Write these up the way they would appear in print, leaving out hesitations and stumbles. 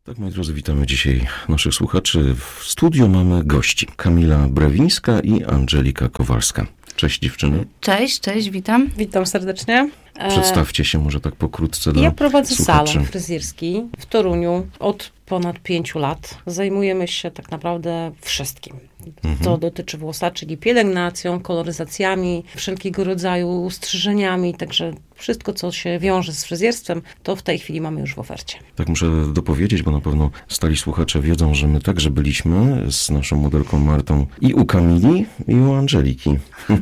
Tak, moi drodzy, witamy dzisiaj naszych słuchaczy. W studiu mamy gości. Kamila Brewińska i Angelika Kowalska. Cześć dziewczyny. Cześć, witam. Witam serdecznie. Przedstawcie się może tak pokrótce dla Ja prowadzę słuchaczy. salon fryzjerski w Toruniu od ponad 5 lat. Zajmujemy się tak naprawdę wszystkim. To dotyczy włosa, czyli pielęgnacją, koloryzacjami, wszelkiego rodzaju strzyżeniami, także wszystko, co się wiąże z fryzjerstwem, to w tej chwili mamy już w ofercie. Tak muszę dopowiedzieć, bo na pewno stali słuchacze wiedzą, że my także byliśmy z naszą modelką Martą i u Kamili, i u Angeliki.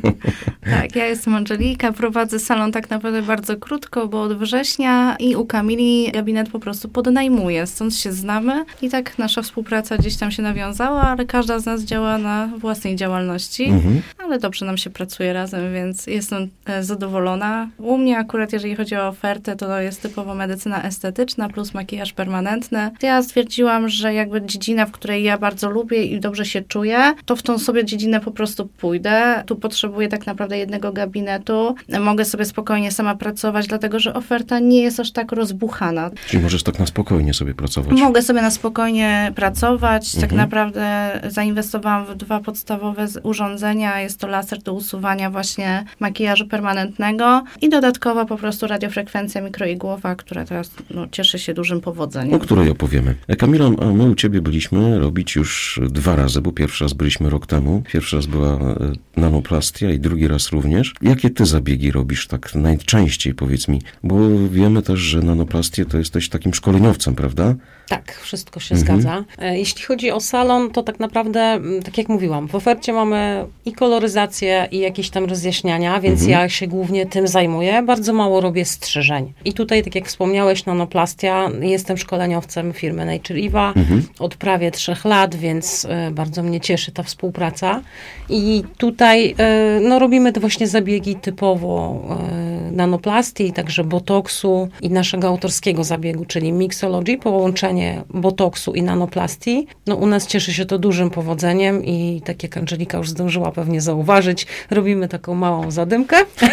Tak, ja jestem Angelika, prowadzę salon tak naprawdę bardzo krótko, bo od września i u Kamili gabinet po prostu podnajmuję, stąd się znamy i tak nasza współpraca gdzieś tam się nawiązała, ale każda z nas działa na własnej działalności, ale dobrze nam się pracuje razem, więc jestem zadowolona. U mnie akurat, jeżeli chodzi o ofertę, to jest typowo medycyna estetyczna plus makijaż permanentny. Ja stwierdziłam, że jakby dziedzina, w której ja bardzo lubię i dobrze się czuję, to w tą sobie dziedzinę po prostu pójdę. Tu potrzebuję tak naprawdę jednego gabinetu. Mogę sobie spokojnie sama pracować, dlatego że oferta nie jest aż tak rozbuchana. Czyli możesz tak na spokojnie sobie pracować. Mogę sobie na spokojnie pracować. Tak naprawdę zainwestowałam w 2 podstawowe urządzenia. Jest to laser do usuwania właśnie makijażu permanentnego i dodatkowo po prostu radiofrekwencja mikroigłowa, która teraz cieszy się dużym powodzeniem. O której opowiemy. Kamila, a my u ciebie byliśmy robić już 2 razy, bo pierwszy raz byliśmy rok temu. Pierwszy raz była nanoplastia i drugi raz również. Jakie ty zabiegi robisz tak najczęściej, powiedz mi? Bo wiemy też, że nanoplastię to jesteś takim szkoleniowcem, prawda? Tak, wszystko się zgadza. Jeśli chodzi o salon, to tak naprawdę, tak jak mówiłam, w ofercie mamy i koloryzację, i jakieś tam rozjaśniania, więc ja się głównie tym zajmuję. Bardzo mało robię strzyżeń. I tutaj, tak jak wspomniałeś, nanoplastia, jestem szkoleniowcem firmy Nature Eva od prawie 3 lat, więc bardzo mnie cieszy ta współpraca. I tutaj robimy te właśnie zabiegi typowo nanoplastii, także botoksu i naszego autorskiego zabiegu, czyli mixology, połączenie botoksu i nanoplastii. U nas cieszy się to dużym powodzeniem i tak jak Angelika już zdążyła pewnie zauważyć, robimy taką małą zadymkę.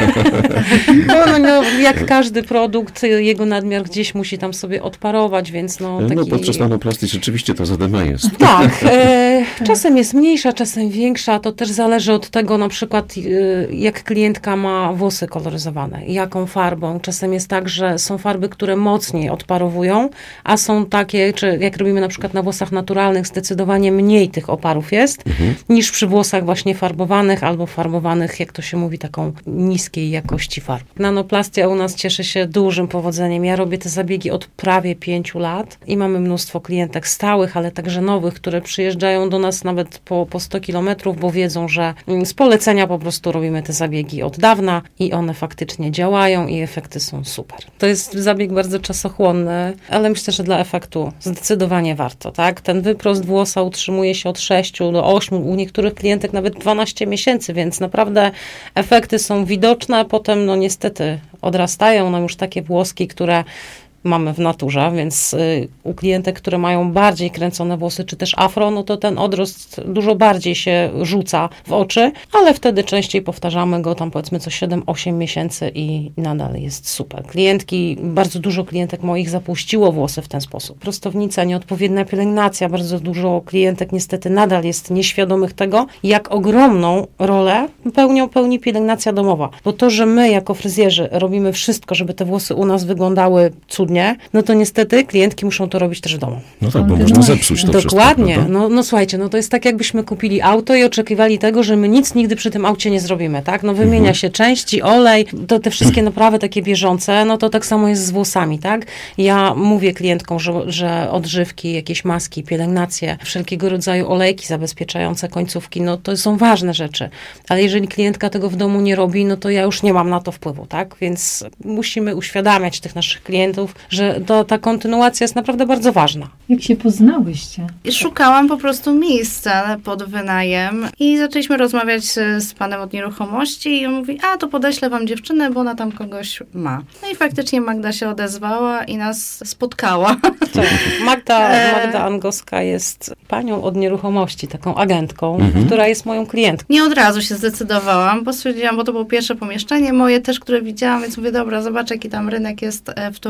Jak każdy produkt, jego nadmiar gdzieś musi tam sobie odparować, więc taki... podczas nanoplastii rzeczywiście ta zadyma jest. Tak. Czasem jest mniejsza, czasem większa. To też zależy od tego, na przykład jak klientka ma włosy koloryzowane, jaką farbą. Czasem jest tak, że są farby, które mocniej odparowują, a są takie, czy jak robimy na przykład na włosach naturalnych, zdecydowanie mniej tych oparów jest, niż przy włosach właśnie farbowanych albo farbowanych, jak to się mówi, taką niskiej jakości farb. Nanoplastia u nas cieszy się dużym powodzeniem. Ja robię te zabiegi od prawie 5 lat i mamy mnóstwo klientek stałych, ale także nowych, które przyjeżdżają do nas nawet po 100 kilometrów, bo wiedzą, że z polecenia po prostu robimy te zabiegi od dawna i one faktycznie działają i efekty są super. To jest zabieg bardzo czasochłonny, ale myślę, że dla efektu zdecydowanie warto, tak? Ten wyprost włosa utrzymuje się od 6 do 8, u niektórych klientek nawet 12 miesięcy, więc naprawdę efekty są widoczne, potem niestety odrastają już takie włoski, które mamy w naturze, więc u klientek, które mają bardziej kręcone włosy, czy też afro, to ten odrost dużo bardziej się rzuca w oczy, ale wtedy częściej powtarzamy go tam powiedzmy co 7-8 miesięcy i nadal jest super. Bardzo dużo klientek moich zapuściło włosy w ten sposób. Prostownica, nieodpowiednia pielęgnacja, bardzo dużo klientek niestety nadal jest nieświadomych tego, jak ogromną rolę pełni pielęgnacja domowa. Bo to, że my jako fryzjerzy robimy wszystko, żeby te włosy u nas wyglądały cudnie, to niestety klientki muszą to robić też w domu. No tak, bo można zepsuć to wszystko. Dokładnie. Słuchajcie, to jest tak, jakbyśmy kupili auto i oczekiwali tego, że my nic nigdy przy tym aucie nie zrobimy, tak? Wymienia się części, olej, to te wszystkie naprawy takie bieżące, to tak samo jest z włosami, tak? Ja mówię klientkom, że odżywki, jakieś maski, pielęgnacje, wszelkiego rodzaju olejki zabezpieczające końcówki, to są ważne rzeczy. Ale jeżeli klientka tego w domu nie robi, to ja już nie mam na to wpływu, tak? Więc musimy uświadamiać tych naszych klientów, że ta kontynuacja jest naprawdę bardzo ważna. Jak się poznałyście? Szukałam po prostu miejsca pod wynajem i zaczęliśmy rozmawiać z panem od nieruchomości i on mówi, to podeślę wam dziewczynę, bo ona tam kogoś ma. I faktycznie Magda się odezwała i nas spotkała. Tak. Magda Angoska jest panią od nieruchomości, taką agentką, która jest moją klientką. Nie od razu się zdecydowałam, bo stwierdziłam, bo to było pierwsze pomieszczenie moje też, które widziałam, więc mówię, dobra, zobacz jaki tam rynek jest w Toruniu.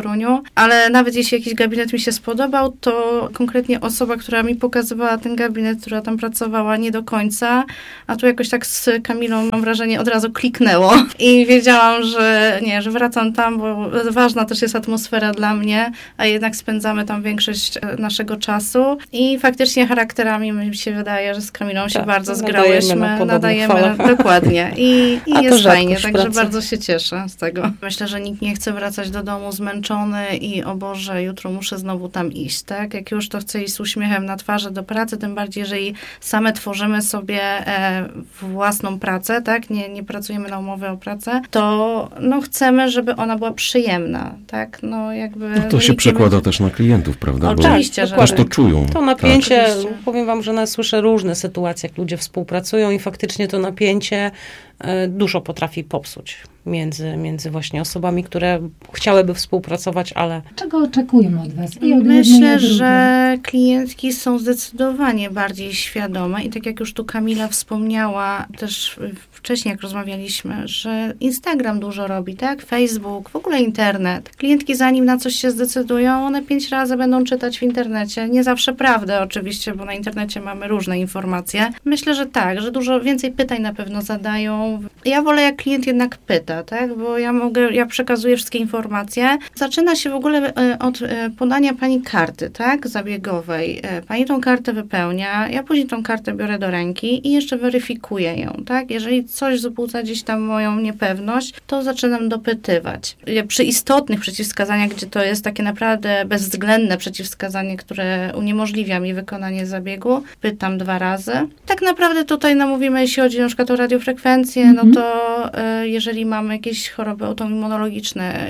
ale nawet jeśli jakiś gabinet mi się spodobał, to konkretnie osoba, która mi pokazywała ten gabinet, która tam pracowała, nie do końca, a tu jakoś tak z Kamilą, mam wrażenie, od razu kliknęło i wiedziałam, że wracam tam, bo ważna też jest atmosfera dla mnie, a jednak spędzamy tam większość naszego czasu i faktycznie charakterami mi się wydaje, że z Kamilą się bardzo zgrałyśmy, nadajemy dokładnie i jest fajnie, także bardzo się cieszę z tego. Myślę, że nikt nie chce wracać do domu zmęczony i o Boże, jutro muszę znowu tam iść, tak? Jak już to chce iść z uśmiechem na twarzy do pracy, tym bardziej, jeżeli same tworzymy sobie własną pracę, tak? Nie pracujemy na umowę o pracę, to chcemy, żeby ona była przyjemna, tak? To się przekłada też na klientów, prawda? Oczywiście, że też to czują. To napięcie, powiem wam, że słyszę różne sytuacje, jak ludzie współpracują i faktycznie to napięcie dużo potrafi popsuć między właśnie osobami, które chciałyby współpracować, ale... Czego oczekujemy od was? Myślę, że klientki są zdecydowanie bardziej świadome i tak jak już tu Kamila wspomniała też wcześniej, jak rozmawialiśmy, że Instagram dużo robi, tak? Facebook, w ogóle internet. Klientki zanim na coś się zdecydują, one 5 razy będą czytać w internecie. Nie zawsze prawdę oczywiście, bo na internecie mamy różne informacje. Myślę, że tak, że dużo więcej pytań na pewno zadają. Ja wolę, jak klient jednak pyta, tak? Bo ja przekazuję wszystkie informacje. Zaczyna się w ogóle od podania pani karty, tak? Zabiegowej. Pani tą kartę wypełnia, ja później tą kartę biorę do ręki i jeszcze weryfikuję ją, tak? Jeżeli coś wzbudza gdzieś tam moją niepewność, to zaczynam dopytywać. Przy istotnych przeciwwskazaniach, gdzie to jest takie naprawdę bezwzględne przeciwwskazanie, które uniemożliwia mi wykonanie zabiegu, pytam 2 razy. Tak naprawdę tutaj mówimy, jeśli chodzi na przykład o radiofrekwencję, to jeżeli mamy jakieś choroby autoimmunologiczne,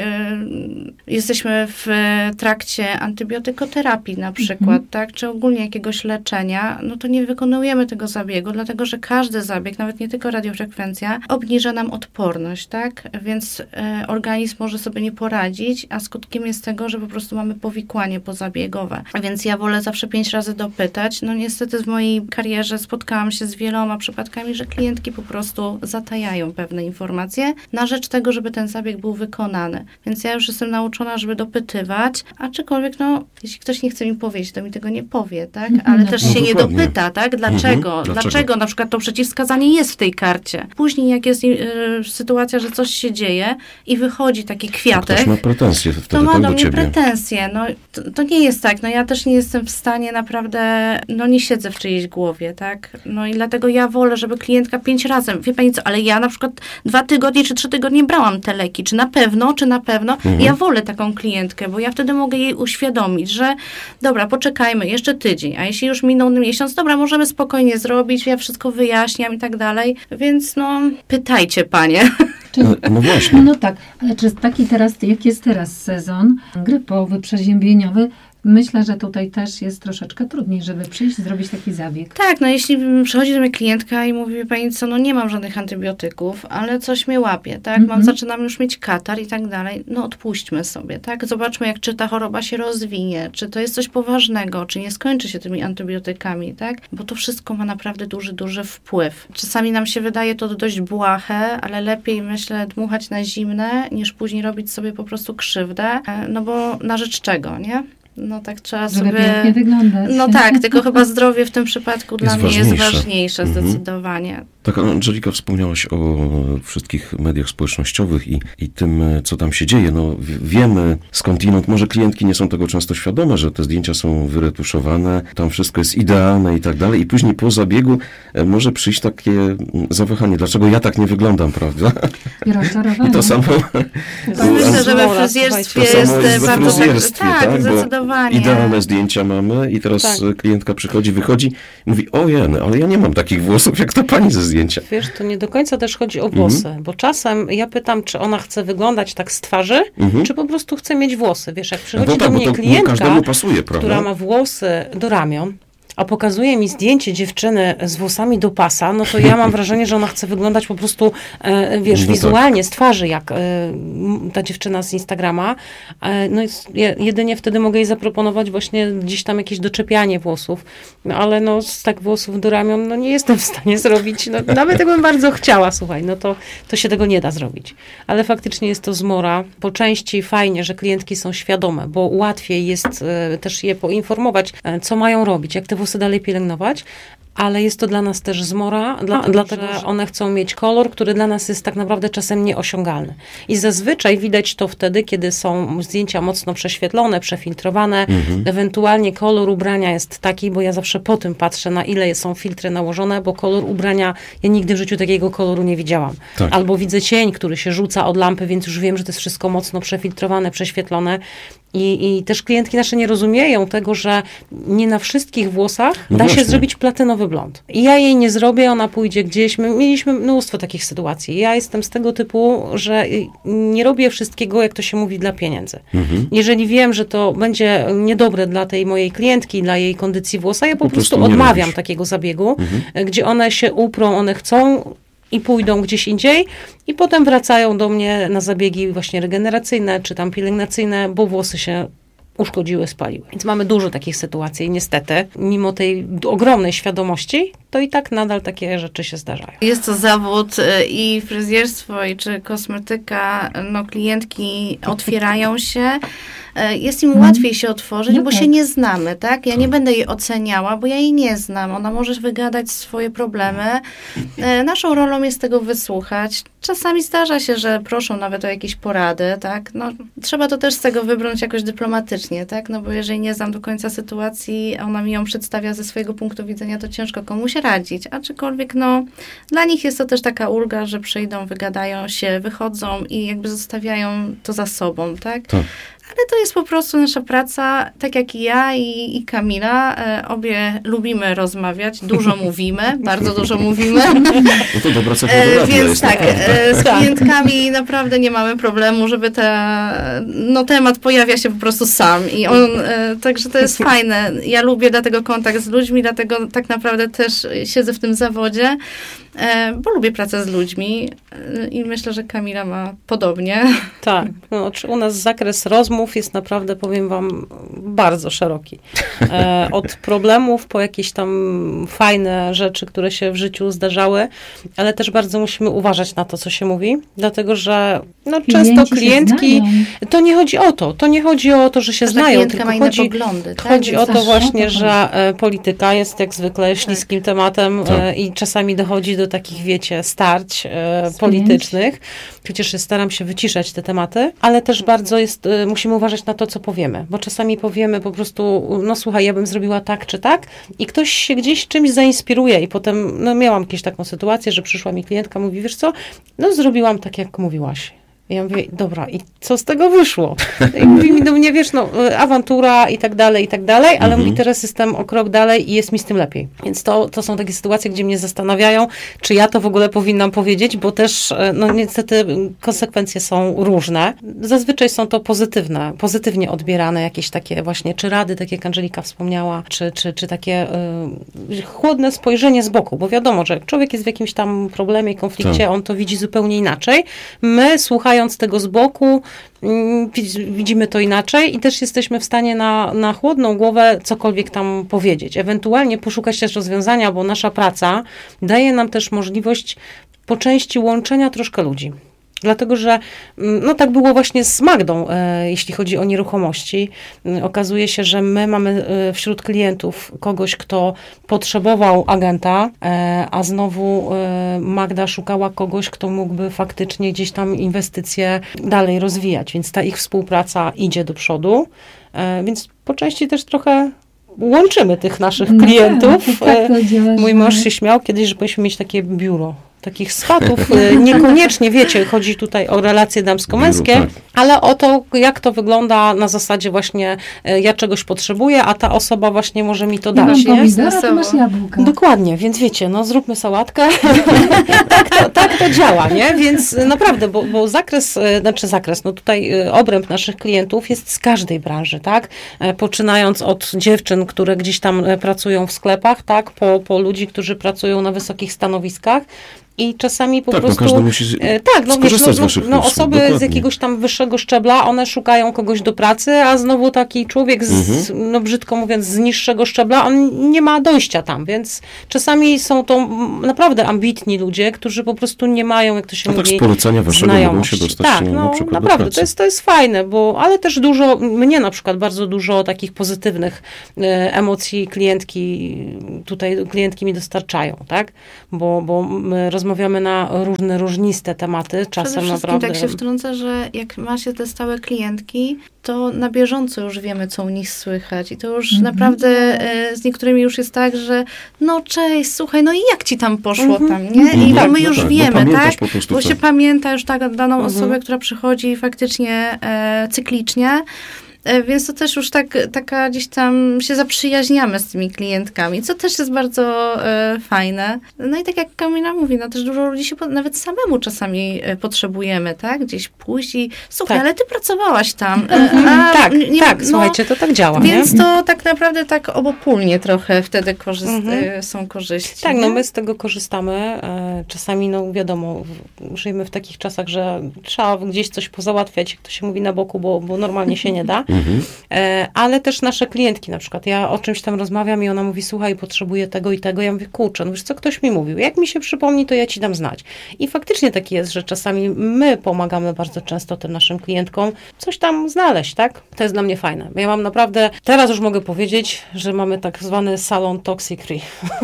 jesteśmy w trakcie antybiotykoterapii na przykład, tak, czy ogólnie jakiegoś leczenia, to nie wykonujemy tego zabiegu, dlatego, że każdy zabieg, nawet nie tylko radiofrekwencja, obniża nam odporność, tak, więc organizm może sobie nie poradzić, a skutkiem jest tego, że po prostu mamy powikłanie pozabiegowe. Więc ja wolę zawsze 5 razy dopytać. Niestety w mojej karierze spotkałam się z wieloma przypadkami, że klientki po prostu zatajają pewne informacje na rzecz tego, żeby ten zabieg był wykonany. Więc ja już jestem nauczona, żeby dopytywać, aczkolwiek jeśli ktoś nie chce mi powiedzieć, to mi tego nie powie, tak? Ale też się nie dopyta, tak? Dlaczego? Dlaczego na przykład to przeciwwskazanie jest w tej karcie? Później jak jest sytuacja, że coś się dzieje i wychodzi taki kwiatek, ktoś ma pretensje wtedy, to ma do mnie ciebie pretensje. To nie jest tak. Ja też nie jestem w stanie naprawdę, nie siedzę w czyjejś głowie, tak? I dlatego ja wolę, żeby klientka 5 razy, wie pani co, ale ja na przykład 2 tygodnie czy 3 tygodnie brałam te leki, czy na pewno. Ja wolę taką klientkę, bo ja wtedy mogę jej uświadomić, że dobra, poczekajmy, jeszcze tydzień, a jeśli już minął miesiąc, dobra, możemy spokojnie zrobić, ja wszystko wyjaśniam i tak dalej, więc pytajcie panie. Właśnie. Tak, ale czy jak jest teraz sezon grypowy, przeziębieniowy, myślę, że tutaj też jest troszeczkę trudniej, żeby przyjść i zrobić taki zabieg. Tak, jeśli przychodzi do mnie klientka i mówi, pani co, nie mam żadnych antybiotyków, ale coś mnie łapie, tak, zaczynam już mieć katar i tak dalej, odpuśćmy sobie, tak, zobaczmy, czy ta choroba się rozwinie, czy to jest coś poważnego, czy nie skończy się tymi antybiotykami, tak, bo to wszystko ma naprawdę duży wpływ. Czasami nam się wydaje to dość błahe, ale lepiej, myślę, dmuchać na zimne, niż później robić sobie po prostu krzywdę, bo na rzecz czego, nie? Tak trzeba żeby sobie... pięknie wyglądać. Tak, tylko chyba zdrowie w tym przypadku dla mnie jest ważniejsze zdecydowanie. Tak, Angelika, wspomniałaś o wszystkich mediach społecznościowych i tym, co tam się dzieje. Wiemy skądinąd, może klientki nie są tego często świadome, że te zdjęcia są wyretuszowane, tam wszystko jest idealne i tak dalej i później po zabiegu może przyjść takie zawahanie, dlaczego ja tak nie wyglądam, prawda? I to samo... Myślę, że we fryzjerstwie jest bardzo... Tak, zdecydowanie. Idealne zdjęcia mamy i teraz klientka przychodzi, wychodzi i mówi, ale ja nie mam takich włosów jak ta pani ze zdjęcia. Wiesz, to nie do końca też chodzi o włosy, bo czasem ja pytam, czy ona chce wyglądać tak z twarzy, czy po prostu chce mieć włosy. Wiesz, jak przychodzi do mnie klientka, pasuje, która ma włosy do ramion, a pokazuje mi zdjęcie dziewczyny z włosami do pasa, no to ja mam wrażenie, że ona chce wyglądać po prostu, wiesz, wizualnie z twarzy, jak ta dziewczyna z Instagrama. No jedynie wtedy mogę jej zaproponować właśnie gdzieś tam jakieś doczepianie włosów, no ale no z tak włosów do ramion, no nie jestem w stanie zrobić, no, nawet jakbym bardzo chciała, słuchaj, no to się tego nie da zrobić. Ale faktycznie jest to zmora. Po części fajnie, że klientki są świadome, bo łatwiej jest też je poinformować, co mają robić, jak te włosy dalej pielęgnować, ale jest to dla nas też zmora, dlatego że one chcą mieć kolor, który dla nas jest tak naprawdę czasem nieosiągalny. I zazwyczaj widać to wtedy, kiedy są zdjęcia mocno prześwietlone, przefiltrowane, ewentualnie kolor ubrania jest taki, bo ja zawsze po tym patrzę, na ile są filtry nałożone, bo kolor ubrania, ja nigdy w życiu takiego koloru nie widziałam. Tak. Albo widzę cień, który się rzuca od lampy, więc już wiem, że to jest wszystko mocno przefiltrowane, prześwietlone. I też klientki nasze nie rozumieją tego, że nie na wszystkich włosach da się zrobić platynowy blond. I ja jej nie zrobię, ona pójdzie gdzieś. My mieliśmy mnóstwo takich sytuacji. Ja jestem z tego typu, że nie robię wszystkiego, jak to się mówi, dla pieniędzy. Jeżeli wiem, że to będzie niedobre dla tej mojej klientki, dla jej kondycji włosa, ja po prostu odmawiam takiego zabiegu, gdzie one się uprą, one chcą i pójdą gdzieś indziej i potem wracają do mnie na zabiegi właśnie regeneracyjne czy tam pielęgnacyjne, bo włosy się uszkodziły, spaliły. Więc mamy dużo takich sytuacji. Niestety, mimo tej ogromnej świadomości, to i tak nadal takie rzeczy się zdarzają. Jest to zawód i fryzjerstwo, i czy kosmetyka, no klientki otwierają się. Jest im łatwiej się otworzyć, bo się nie znamy, tak? Ja nie będę jej oceniała, bo ja jej nie znam. Ona może wygadać swoje problemy. Naszą rolą jest tego wysłuchać. Czasami zdarza się, że proszą nawet o jakieś porady, tak? No, trzeba to też z tego wybrnąć jakoś dyplomatycznie, tak? No bo jeżeli nie znam do końca sytuacji, a ona mi ją przedstawia ze swojego punktu widzenia, to ciężko komuś radzić. Aczkolwiek, no, dla nich jest to też taka ulga, że przyjdą, wygadają się, wychodzą i jakby zostawiają to za sobą, tak? Ale to jest po prostu nasza praca, tak jak i ja i Kamila. Obie lubimy rozmawiać, dużo mówimy, bardzo dużo mówimy. No to dobra cecha więc jest, tak, z klientkami naprawdę nie mamy problemu, żeby temat pojawia się po prostu sam. I także to jest fajne. Ja lubię dlatego kontakt z ludźmi, dlatego tak naprawdę też siedzę w tym zawodzie, bo lubię pracę z ludźmi i myślę, że Kamila ma podobnie. Tak, no, u nas zakres rozmów jest naprawdę, powiem wam, bardzo szeroki. Od problemów po jakieś tam fajne rzeczy, które się w życiu zdarzały, ale też bardzo musimy uważać na to, co się mówi, dlatego, że no, często klientki, to nie chodzi o to, że się znają, tylko chodzi o to właśnie, że polityka jest jak zwykle śliskim tematem i czasami dochodzi do takich, wiecie, starć politycznych. Przecież staram się wyciszać te tematy, ale też bardzo musimy uważać na to, co powiemy, bo czasami powiemy po prostu, no słuchaj, ja bym zrobiła tak czy tak i ktoś się gdzieś czymś zainspiruje i potem, no miałam jakąś taką sytuację, że przyszła mi klientka, mówi, wiesz co, no zrobiłam tak, jak mówiłaś. I ja mówię, dobra, i co z tego wyszło? I mówi mi do mnie, wiesz, no, awantura i tak dalej, ale mówi, teraz jestem o krok dalej i jest mi z tym lepiej. Więc to są takie sytuacje, gdzie mnie zastanawiają, czy ja to w ogóle powinnam powiedzieć, bo też, no niestety konsekwencje są różne. Zazwyczaj są to pozytywnie odbierane jakieś takie właśnie, czy rady, tak jak Angelika wspomniała, czy takie chłodne spojrzenie z boku, bo wiadomo, że jak człowiek jest w jakimś tam problemie, konflikcie, on to widzi zupełnie inaczej. My, słuchając tego z boku, widzimy to inaczej i też jesteśmy w stanie na chłodną głowę cokolwiek tam powiedzieć. Ewentualnie poszukać też rozwiązania, bo nasza praca daje nam też możliwość po części łączenia troszkę ludzi. Dlatego, że no tak było właśnie z Magdą, jeśli chodzi o nieruchomości. Okazuje się, że my mamy wśród klientów kogoś, kto potrzebował agenta, a znowu Magda szukała kogoś, kto mógłby faktycznie gdzieś tam inwestycje dalej rozwijać. Więc ta ich współpraca idzie do przodu. Więc po części też trochę łączymy tych naszych klientów. Tak, Mój mąż się śmiał kiedyś, że powinniśmy mieć takie biuro takich swatów. Niekoniecznie, wiecie, chodzi tutaj o relacje damsko-męskie, Tak. ale o to, jak to wygląda na zasadzie właśnie ja czegoś potrzebuję, a ta osoba właśnie może mi to Ja dać. mam Nie? pomidora, ty masz jabłka. Dokładnie, więc wiecie, no zróbmy sałatkę. tak to działa, nie? Więc naprawdę, bo zakres, no tutaj obręb naszych klientów jest z każdej branży, tak? Poczynając od dziewczyn, które gdzieś tam pracują w sklepach, tak? Po ludzi, którzy pracują na wysokich stanowiskach. I czasami po prostu... każdy musi skorzystać z waszych usług, osoby dokładnie. z jakiegoś tam wyższego szczebla, one szukają kogoś do pracy, a znowu taki człowiek no brzydko mówiąc, z niższego szczebla, on nie ma dojścia tam, więc czasami są to naprawdę ambitni ludzie, którzy po prostu nie mają, jak to się mówi, z polecenia waszego mogą się dostać tak, na przykład naprawdę, do pracy. to jest fajne, ale też mnie na przykład bardzo dużo takich pozytywnych emocji klientki mi dostarczają, tak? Bo my rozmawiamy na różniste tematy, czasem Przede wszystkim naprawdę... tak się wtrącę, że jak ma się te stałe klientki, to na bieżąco już wiemy, co u nich słychać i to już naprawdę z niektórymi już jest tak, że no cześć, słuchaj, no i jak ci tam poszło tam, nie? I Tak, my już tak, wiemy, tak? po prostu Bo co. się pamięta już tak daną osobę, która przychodzi faktycznie cyklicznie. Więc to też już taka gdzieś tam się zaprzyjaźniamy z tymi klientkami, co też jest bardzo fajne. No i tak jak Kamila mówi, no też dużo ludzi się nawet samemu czasami potrzebujemy, tak? Gdzieś pójść i słuchaj, ale ty pracowałaś tam. Słuchajcie, to tak działa, Więc nie? to tak naprawdę tak obopólnie trochę wtedy są korzyści. Tak, nie? no my z tego korzystamy. Czasami, no wiadomo, żyjemy w takich czasach, że trzeba gdzieś coś pozałatwiać, jak to się mówi na boku, bo normalnie się nie da. Ale też nasze klientki, na przykład ja o czymś tam rozmawiam i ona mówi, słuchaj, potrzebuję tego i tego. Ja mówię, kurczę, no wiesz co, ktoś mi mówił. Jak mi się przypomni, to ja ci dam znać. I faktycznie tak jest, że czasami my pomagamy bardzo często tym naszym klientkom coś tam znaleźć, tak? To jest dla mnie fajne. Ja mam naprawdę, teraz już mogę powiedzieć, że mamy tak zwany salon toxic free.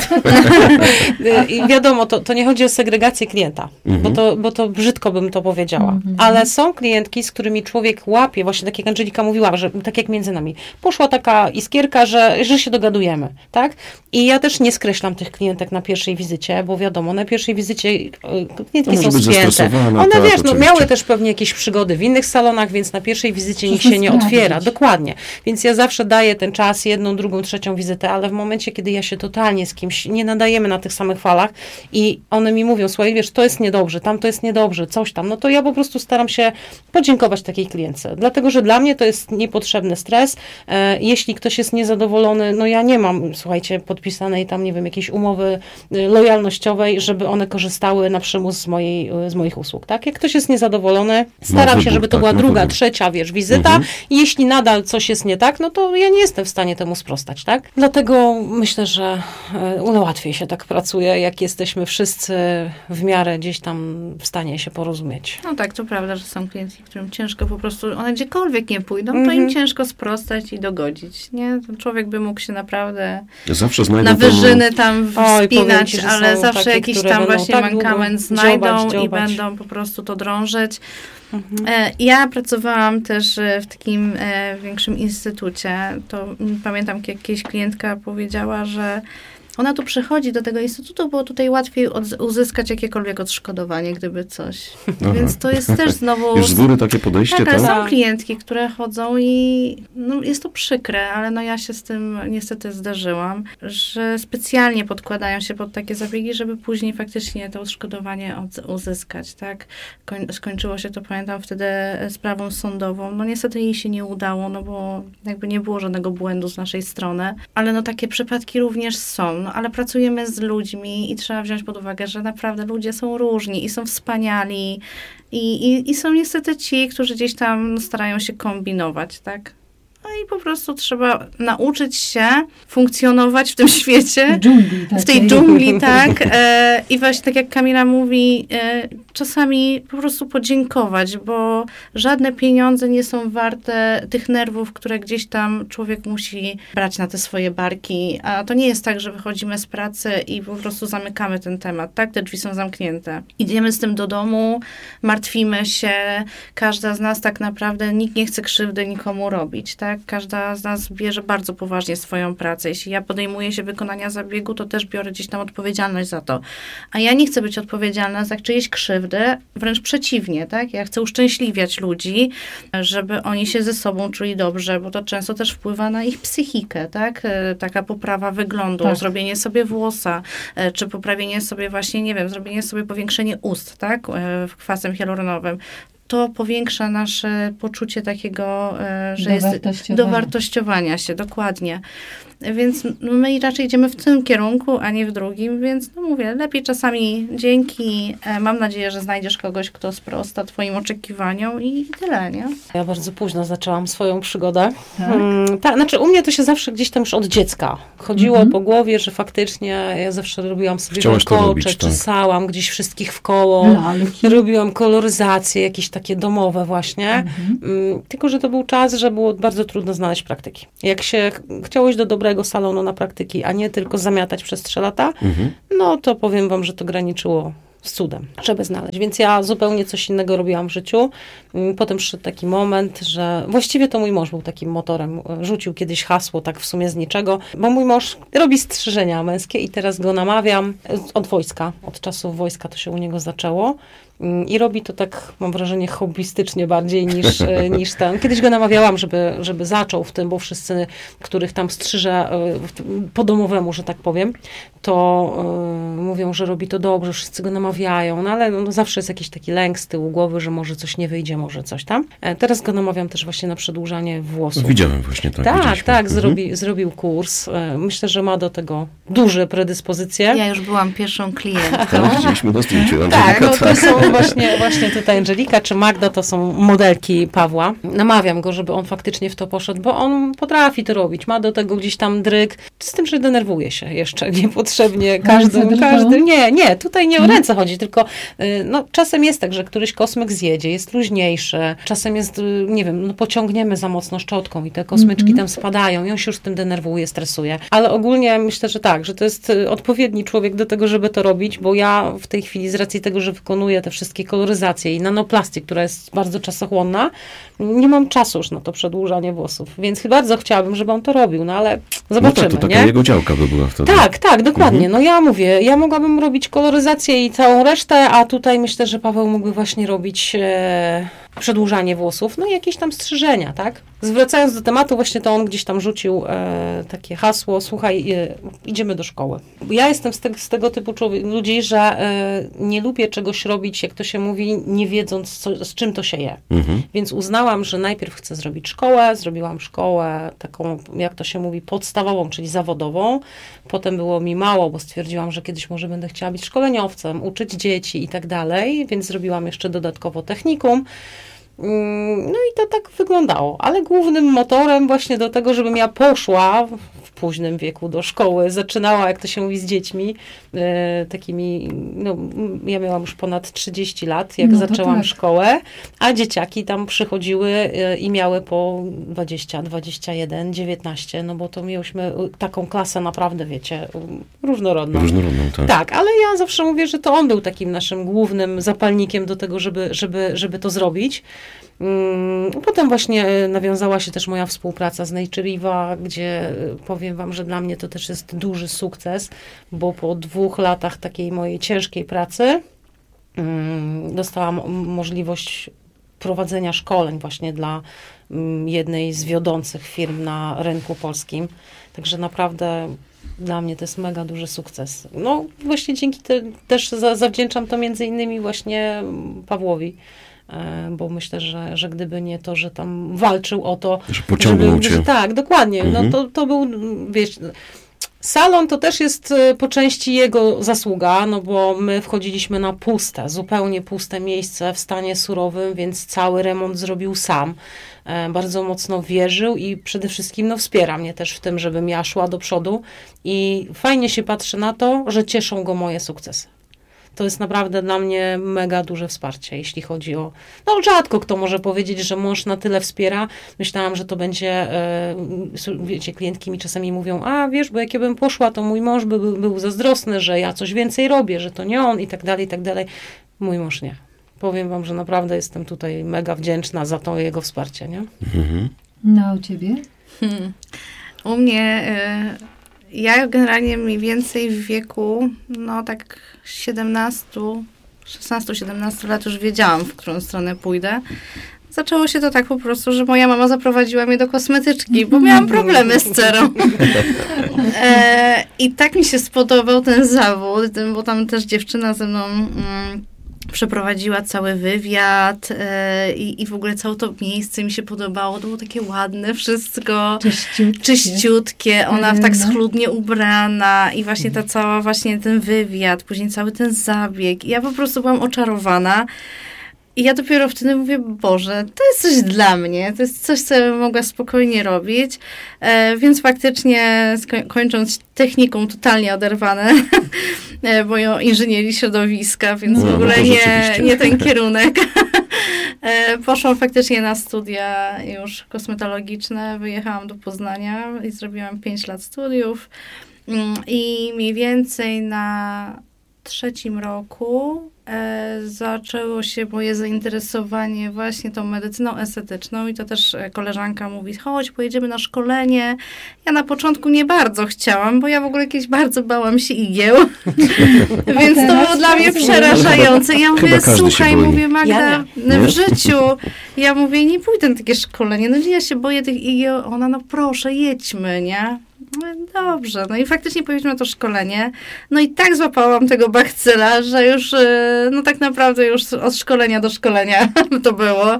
I wiadomo, to nie chodzi o segregację klienta, bo to brzydko bym to powiedziała. Ale są klientki, z którymi człowiek łapie, właśnie tak jak Angelika mówiła, że tak jak między nami, poszła taka iskierka, że się dogadujemy, tak? I ja też nie skreślam tych klientek na pierwszej wizycie, bo wiadomo, na pierwszej wizycie klientki są spięte. One, wiesz, no, miały też pewnie jakieś przygody w innych salonach, więc na pierwszej wizycie nikt się nie otwiera. Dokładnie. Więc ja zawsze daję ten czas, 1., 2., 3. wizytę, ale w momencie, kiedy ja się totalnie z kimś nie nadajemy na tych samych falach i one mi mówią, słuchaj, wiesz, to jest niedobrze, tam to jest niedobrze, coś tam, no to ja po prostu staram się podziękować takiej klientce. Dlatego, że dla mnie to jest niepotrzebny stres. Jeśli ktoś jest niezadowolony, no ja nie mam, słuchajcie, podpisanej tam, nie wiem, jakiejś umowy lojalnościowej, żeby one korzystały na przymus z moich usług, tak? Jak ktoś jest niezadowolony, staram się, żeby to była 2., 3., wizyta i jeśli nadal coś jest nie tak, no to ja nie jestem w stanie temu sprostać, tak? Dlatego myślę, że łatwiej się tak pracuje, jak jesteśmy wszyscy w miarę gdzieś tam w stanie się porozumieć. No tak, to prawda, że są klientki, którym ciężko po prostu, one gdziekolwiek nie pójdą, to im ciężko sprostać i dogodzić, nie? Ten człowiek by mógł się naprawdę zawsze na wyżyny tam wspinać, ci, ale zawsze takie, jakiś tam właśnie tak mankament znajdą i będą po prostu to drążyć. Ja pracowałam też w takim większym instytucie. To pamiętam, jak jakaś klientka powiedziała, że ona tu przychodzi do tego instytutu, bo tutaj łatwiej uzyskać jakiekolwiek odszkodowanie, gdyby coś. Więc to jest też znowu... Już z góry takie podejście, tak? tak? Są klientki, które chodzą i no, jest to przykre, ale no ja się z tym niestety zdarzyłam, że specjalnie podkładają się pod takie zabiegi, żeby później faktycznie to odszkodowanie uzyskać, tak? Skończyło się to, pamiętam, wtedy sprawą sądową. No niestety jej się nie udało, no bo jakby nie było żadnego błędu z naszej strony, ale no takie przypadki również są. No, ale pracujemy z ludźmi i trzeba wziąć pod uwagę, że naprawdę ludzie są różni i są wspaniali i są niestety ci, którzy gdzieś tam starają się kombinować, tak? No i po prostu trzeba nauczyć się funkcjonować w tym świecie, w tej dżungli, tak. I właśnie tak jak Kamila mówi, czasami po prostu podziękować, bo żadne pieniądze nie są warte tych nerwów, które gdzieś tam człowiek musi brać na te swoje barki. A to nie jest tak, że wychodzimy z pracy i po prostu zamykamy ten temat, tak? Te drzwi są zamknięte. Idziemy z tym do domu, martwimy się, każda z nas tak naprawdę, nikt nie chce krzywdy nikomu robić, tak? tak? Każda z nas bierze bardzo poważnie swoją pracę. Jeśli ja podejmuję się wykonania zabiegu, to też biorę gdzieś tam odpowiedzialność za to. A ja nie chcę być odpowiedzialna za czyjeś krzywdy, wręcz przeciwnie, tak? Ja chcę uszczęśliwiać ludzi, żeby oni się ze sobą czuli dobrze, bo to często też wpływa na ich psychikę, tak? Taka poprawa wyglądu, Tak. zrobienie sobie włosa, czy poprawienie sobie właśnie, nie wiem, zrobienie sobie powiększenie ust, tak? Kwasem hialuronowym. To powiększa nasze poczucie takiego, że jest dowartościowania się, dokładnie. Więc my raczej idziemy w tym kierunku, a nie w drugim, więc no mówię, lepiej czasami dzięki. Mam nadzieję, że znajdziesz kogoś, kto sprosta twoim oczekiwaniom i tyle, nie? Ja bardzo późno zaczęłam swoją przygodę. Tak? Tak, znaczy u mnie to się zawsze gdzieś tam już od dziecka chodziło po głowie, że faktycznie ja zawsze robiłam sobie warkocze, czesałam gdzieś wszystkich w koło. Lalki. Robiłam koloryzacje jakieś takie domowe właśnie. Tylko, że to był czas, że było bardzo trudno znaleźć praktyki. Jak się chciało iść do dobrego salonu na praktyki, a nie tylko zamiatać przez 3 lata, no to powiem wam, że to graniczyło z cudem, żeby znaleźć. Więc ja zupełnie coś innego robiłam w życiu. Potem przyszedł taki moment, że właściwie to mój mąż był takim motorem. Rzucił kiedyś hasło tak w sumie z niczego, bo mój mąż robi strzyżenia męskie i teraz go namawiam od wojska. Od czasów wojska to się u niego zaczęło. I robi to tak, mam wrażenie, hobbystycznie bardziej niż ten. Kiedyś go namawiałam, żeby zaczął w tym, bo wszyscy, których tam strzyże po domowemu, że tak powiem, to mówią, że robi to dobrze, wszyscy go namawiają, no ale no, zawsze jest jakiś taki lęk z tyłu głowy, że może coś nie wyjdzie, może coś tam. Teraz go namawiam też właśnie na przedłużanie włosów. Widziałem właśnie tak. Tak, zrobił kurs. Myślę, że ma do tego duże predyspozycje. Ja już byłam pierwszą klientką. Tak, widzieliśmy na zdjęciu. Tak, no to są właśnie tutaj Angelika czy Magda, to są modelki Pawła. Namawiam go, żeby on faktycznie w to poszedł, bo on potrafi to robić. Ma do tego gdzieś tam dryg. Z tym, że denerwuje się jeszcze niepotrzebnie. Każdy. Nie, tutaj nie o ręce chodzi, tylko no, czasem jest tak, że któryś kosmyk zjedzie, jest luźniejszy. Czasem jest, nie wiem, no, pociągniemy za mocno szczotką i te kosmyczki tam spadają i on się już z tym denerwuje, stresuje. Ale ogólnie myślę, że tak, że to jest odpowiedni człowiek do tego, żeby to robić, bo ja w tej chwili z racji tego, że wykonuję te wszystkie koloryzacje i nanoplastię, która jest bardzo czasochłonna, nie mam czasu już na to przedłużanie włosów, więc bardzo chciałabym, żeby on to robił, no ale zobaczymy, no tak, to taka jego działka by była wtedy. Tak, dokładnie. No ja mówię, ja mogłabym robić koloryzację i całą resztę, a tutaj myślę, że Paweł mógłby właśnie robić przedłużanie włosów, no i jakieś tam strzyżenia, tak? Zwracając do tematu, właśnie to on gdzieś tam rzucił takie hasło, słuchaj, idziemy do szkoły. Ja jestem z tego typu ludzi, że nie lubię czegoś robić, jak to się mówi, nie wiedząc, z czym to się je. Więc uznałam, że najpierw chcę zrobić szkołę, zrobiłam szkołę taką, jak to się mówi, podstawową, czyli zawodową. Potem było mi mało, bo stwierdziłam, że kiedyś może będę chciała być szkoleniowcem, uczyć dzieci i tak dalej, więc zrobiłam jeszcze dodatkowo technikum. No i to tak wyglądało, ale głównym motorem właśnie do tego, żebym ja poszła w późnym wieku do szkoły, zaczynała, jak to się mówi, z dziećmi takimi, no ja miałam już ponad 30 lat, jak zaczęłam szkołę, a dzieciaki tam przychodziły i miały po 20, 21, 19, no bo to miałyśmy taką klasę naprawdę, wiecie, różnorodną. Tak. Tak, ale ja zawsze mówię, że to on był takim naszym głównym zapalnikiem do tego, żeby to zrobić. Potem właśnie nawiązała się też moja współpraca z Nature Riva, gdzie powiem wam, że dla mnie to też jest duży sukces, bo po 2 latach takiej mojej ciężkiej pracy dostałam możliwość prowadzenia szkoleń właśnie dla jednej z wiodących firm na rynku polskim. Także naprawdę dla mnie to jest mega duży sukces. No właśnie dzięki też zawdzięczam to między innymi właśnie Pawłowi. Bo myślę, że gdyby nie to, że tam walczył o to, że pociągnął cię. Tak, dokładnie. No to był, wiesz, salon to też jest po części jego zasługa, no bo my wchodziliśmy na zupełnie puste miejsce w stanie surowym, więc cały remont zrobił sam. Bardzo mocno wierzył i przede wszystkim no, wspiera mnie też w tym, żebym ja szła do przodu i fajnie się patrzy na to, że cieszą go moje sukcesy. To jest naprawdę dla mnie mega duże wsparcie, jeśli chodzi o... No rzadko kto może powiedzieć, że mąż na tyle wspiera. Myślałam, że to będzie... wiecie, klientki mi czasami mówią, a wiesz, bo jak ja bym poszła, to mój mąż był zazdrosny, że ja coś więcej robię, że to nie on i tak dalej, i tak dalej. Mój mąż nie. Powiem wam, że naprawdę jestem tutaj mega wdzięczna za to jego wsparcie, nie? No, a u ciebie? U mnie, ja generalnie mniej więcej w wieku, no tak 16-17 lat już wiedziałam, w którą stronę pójdę. Zaczęło się to tak po prostu, że moja mama zaprowadziła mnie do kosmetyczki, bo miałam problemy z cerą. I tak mi się spodobał ten zawód, bo tam też dziewczyna ze mną przeprowadziła cały wywiad i w ogóle całe to miejsce mi się podobało. To było takie ładne wszystko. Czyściutkie. Ona tak schludnie ubrana i właśnie ta cała, właśnie ten wywiad, później cały ten zabieg. I ja po prostu byłam oczarowana. I ja dopiero wtedy mówię, Boże, to jest coś dla mnie, to jest coś, co ja mogła spokojnie robić, więc faktycznie kończąc techniką totalnie oderwane, moją inżynierii środowiska, więc w ogóle nie ten kierunek. Poszłam faktycznie na studia już kosmetologiczne, wyjechałam do Poznania i zrobiłam 5 lat studiów i mniej więcej na 3. roku zaczęło się moje zainteresowanie właśnie tą medycyną estetyczną i to też koleżanka mówi, chodź, pojedziemy na szkolenie. Ja na początku nie bardzo chciałam, bo ja w ogóle kiedyś bardzo bałam się igieł, więc to było dla mnie przerażające. Ja mówię, słuchaj, mówię, Magda, w życiu, ja mówię, nie pójdę na takie szkolenie, no ja się boję tych igieł. Ona, no proszę, jedźmy, nie? No, dobrze, no i faktycznie pojechaliśmy na to szkolenie. No i tak złapałam tego bakcyla, że już, no tak naprawdę już od szkolenia do szkolenia to było.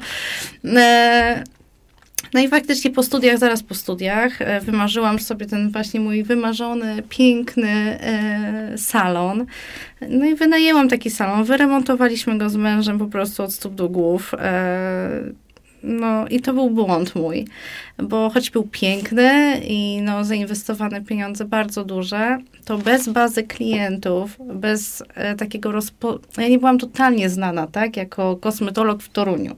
No i faktycznie zaraz po studiach, wymarzyłam sobie ten właśnie mój wymarzony, piękny salon. No i wynajęłam taki salon, wyremontowaliśmy go z mężem po prostu od stóp do głów. No i to był błąd mój, bo choć był piękny i no zainwestowane pieniądze bardzo duże, to bez bazy klientów, bez takiego ja nie byłam totalnie znana, tak, jako kosmetolog w Toruniu.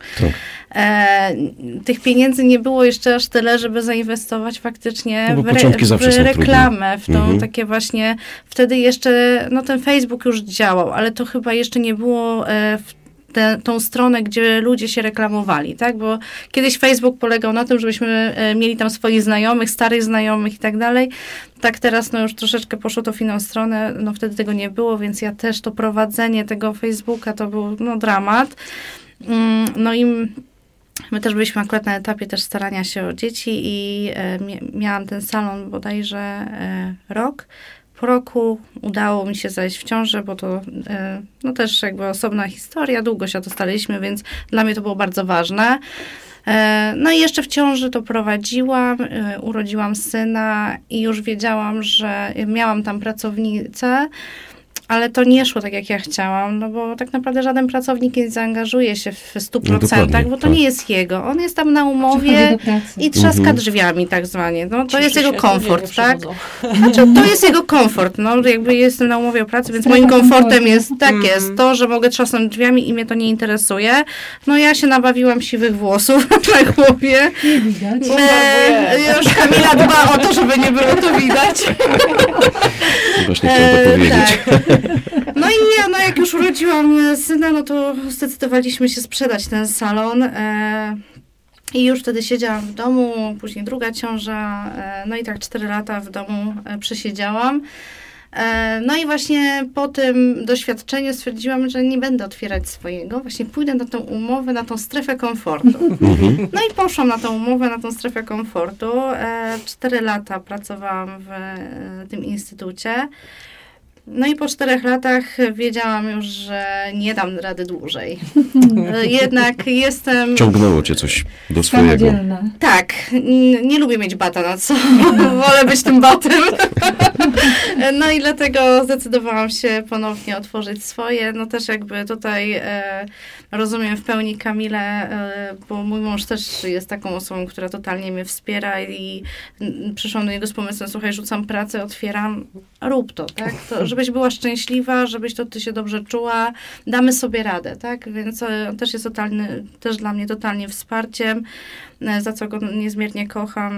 Tych pieniędzy nie było jeszcze aż tyle, żeby zainwestować faktycznie w reklamę, w tą takie właśnie, wtedy jeszcze, no ten Facebook już działał, ale to chyba jeszcze nie było tą stronę, gdzie ludzie się reklamowali, tak? Bo kiedyś Facebook polegał na tym, żebyśmy mieli tam swoich znajomych, starych znajomych i tak dalej. Tak teraz no już troszeczkę poszło to w inną stronę, no wtedy tego nie było, więc ja też to prowadzenie tego Facebooka to był no dramat. No i my też byliśmy akurat na etapie też starania się o dzieci i miałam ten salon bodajże rok. Po roku udało mi się zajść w ciążę, bo to no też jakby osobna historia, długo się dostaliśmy, więc dla mnie to było bardzo ważne. No i jeszcze w ciąży to prowadziłam, urodziłam syna i już wiedziałam, że miałam tam pracownicę, ale to nie szło tak, jak ja chciałam, no bo tak naprawdę żaden pracownik nie zaangażuje się w 100%, bo to nie jest jego. On jest tam na umowie i trzaska drzwiami tak zwanie. No, to jest jego komfort, tak? Znaczy, to jest jego komfort. No, jakby jestem na umowie o pracy, więc moim komfortem jest jest to, że mogę trzasnąć drzwiami i mnie to nie interesuje. No ja się nabawiłam siwych włosów, tak mówię. Nie widać. Już Kamila dba o to, żeby nie było to widać. Właśnie chciałam to powiedzieć. Tak. No i jak już urodziłam syna, no to zdecydowaliśmy się sprzedać ten salon. I już wtedy siedziałam w domu, później druga ciąża, no i tak 4 lata w domu przesiedziałam. No i właśnie po tym doświadczeniu stwierdziłam, że nie będę otwierać swojego. Właśnie pójdę na tą umowę, na tą strefę komfortu. No i poszłam na tą umowę, na tą strefę komfortu. 4 lata pracowałam w tym instytucie. No i po 4 latach wiedziałam już, że nie dam rady dłużej. Jednak jestem... Ciągnęło cię coś do swojego. Tak. Nie lubię mieć bata na co. Wolę być tym batem. No i dlatego zdecydowałam się ponownie otworzyć swoje. No też jakby tutaj rozumiem w pełni Kamilę, bo mój mąż też jest taką osobą, która totalnie mnie wspiera i przyszłam do niego z pomysłem, słuchaj, rzucam pracę, otwieram, rób to, tak? To, żebyś była szczęśliwa, żebyś ty się dobrze czuła, damy sobie radę, tak? Więc on też jest też dla mnie totalnie wsparciem, za co go niezmiernie kocham,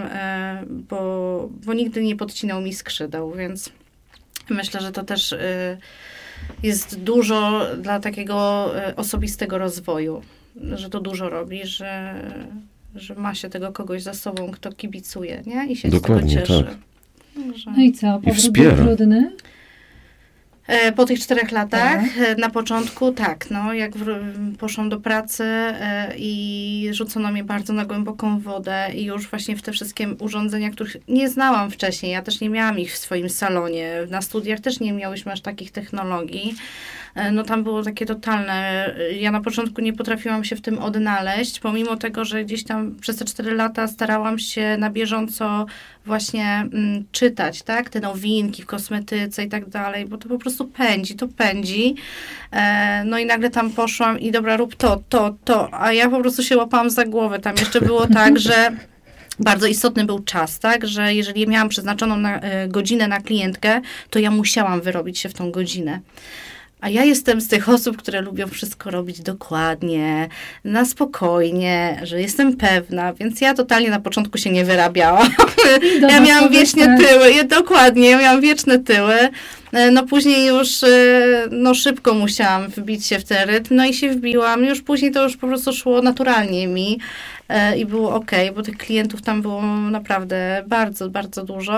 bo nigdy nie podcinał mi skrzydeł, więc myślę, że to też jest dużo dla takiego osobistego rozwoju, że to dużo robi, że że ma się tego kogoś za sobą, kto kibicuje, nie? I się Dokładnie, z tego cieszy. tak. Także... No i co? Powrót wspiera. był trudny? Po tych 4 latach, na początku tak, no, jak poszłam do pracy i rzucono mnie bardzo na głęboką wodę i już właśnie w te wszystkie urządzenia, których nie znałam wcześniej, ja też nie miałam ich w swoim salonie, na studiach też nie miałyśmy aż takich technologii, no tam było takie totalne, ja na początku nie potrafiłam się w tym odnaleźć, pomimo tego, że gdzieś tam przez te 4 lata starałam się na bieżąco właśnie czytać, tak, te nowinki w kosmetyce i tak dalej, bo to po prostu pędzi. No i nagle tam poszłam i dobra, rób to, a ja po prostu się łapałam za głowę. Tam jeszcze było tak, że bardzo istotny był czas, tak, że jeżeli miałam przeznaczoną godzinę na klientkę, to ja musiałam wyrobić się w tą godzinę. A ja jestem z tych osób, które lubią wszystko robić dokładnie, na spokojnie, że jestem pewna, więc ja totalnie na początku się nie wyrabiałam. Ja miałam wiecznie tyły, dokładnie, ja miałam wieczne tyły. No później już no szybko musiałam wbić się w ten rytm, no i się wbiłam. Już później to już po prostu szło naturalnie mi i było okej, bo tych klientów tam było naprawdę bardzo, bardzo dużo.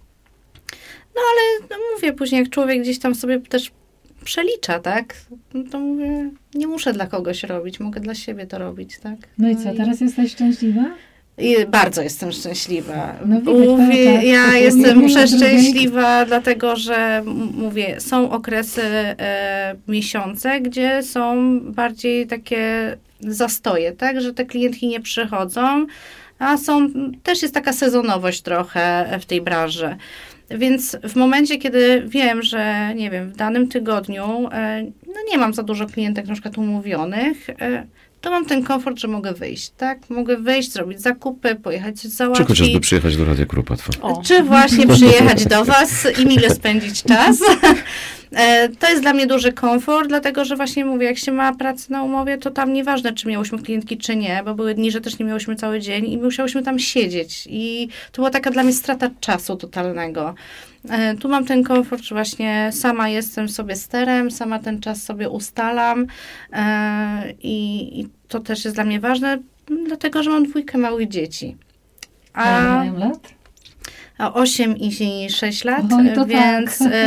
No ale no mówię, później jak człowiek gdzieś tam sobie też przelicza, tak? No to mówię, nie muszę dla kogoś robić, mogę dla siebie to robić, tak? No i co, teraz jesteś szczęśliwa? I bardzo jestem szczęśliwa. No widać, tak. Ja jestem przeszczęśliwa, dlatego że mówię, są okresy, miesiące, gdzie są bardziej takie zastoje, tak? Że te klientki nie przychodzą, a też jest taka sezonowość trochę w tej branży. Więc w momencie, kiedy wiem, że nie wiem, w danym tygodniu no nie mam za dużo klientek na przykład umówionych, to mam ten komfort, że mogę wyjść, tak? Mogę wyjść, zrobić zakupy, pojechać coś załatwić. Czy chociażby przyjechać do Radia Kropatwa. Czy właśnie przyjechać do was i mile spędzić czas. To jest dla mnie duży komfort, dlatego że właśnie mówię, jak się ma pracę na umowie, to tam nieważne, czy miałyśmy klientki, czy nie, bo były dni, że też nie miałyśmy cały dzień i musiałyśmy tam siedzieć. I to była taka dla mnie strata czasu totalnego. Tu mam ten komfort, że właśnie sama jestem sobie sterem, sama ten czas sobie ustalam i to też jest dla mnie ważne, dlatego że mam 2 małych dzieci. A ile mają lat? 8 i 6 lat, Oj, więc tak.